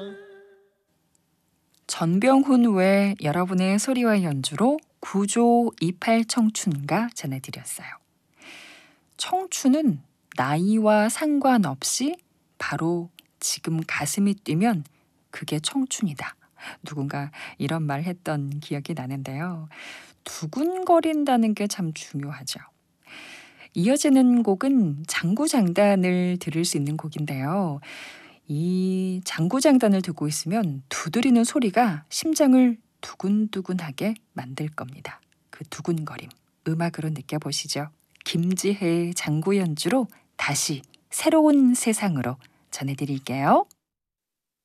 전병훈 외 여러분의 소리와 연주로 구조 28 청춘가 전해드렸어요. 청춘은 나이와 상관없이 바로 지금 가슴이 뛰면 그게 청춘이다. 누군가 이런 말 했던 기억이 나는데요. 두근거린다는 게 참 중요하죠. 이어지는 곡은 장구장단을 들을 수 있는 곡인데요. 이 장구장단을 듣고 있으면 두드리는 소리가 심장을 두근두근하게 만들 겁니다. 그 두근거림, 음악으로 느껴보시죠. 김지혜의 장구 연주로 다시 새로운 세상으로 전해드릴게요.